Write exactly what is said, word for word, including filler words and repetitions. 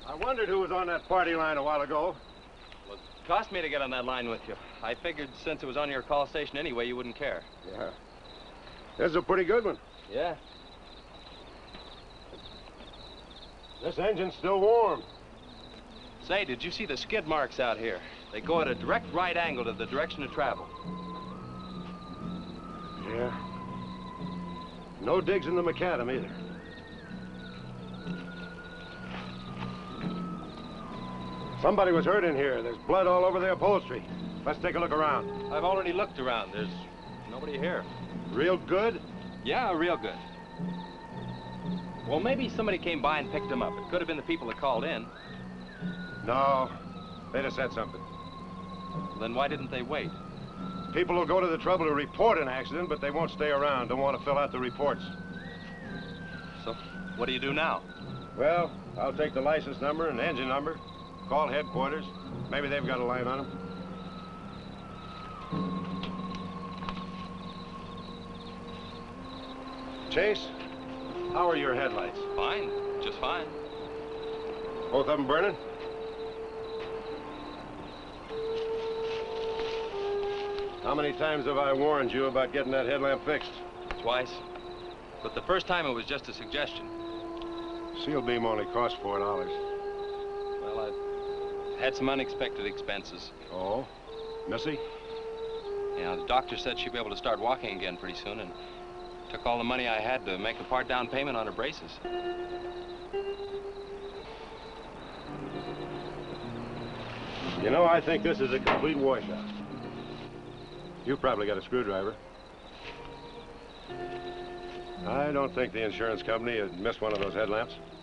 I wondered who was on that party line a while ago. Well, it cost me to get on that line with you. I figured since it was on your call station anyway, you wouldn't care. Yeah. This is a pretty good one. Yeah. This engine's still warm. Say, did you see the skid marks out here? They go at a direct right angle to the direction of travel. Yeah. No digs in the macadam either. Somebody was hurt in here. There's blood all over the upholstery. Let's take a look around. I've already looked around. There's nobody here. Real good? Yeah, real good. Well, maybe somebody came by and picked them up. It could have been the people that called in. No. They'd have said something. Then why didn't they wait? People will go to the trouble to report an accident, but they won't stay around. Don't want to fill out the reports. So, what do you do now? Well, I'll take the license number and engine number, call headquarters. Maybe they've got a line on them. Chase, how are your headlights? Fine, just fine. Both of them burning? How many times have I warned you about getting that headlamp fixed? Twice. But the first time it was just a suggestion. Seal beam only costs four dollars. Well, I've had some unexpected expenses. Oh? Missy? Yeah, the doctor said she'd be able to start walking again pretty soon, and took all the money I had to make a part down payment on her braces. You know, I think this is a complete washout. You've probably got a screwdriver. I don't think the insurance company had missed one of those headlamps.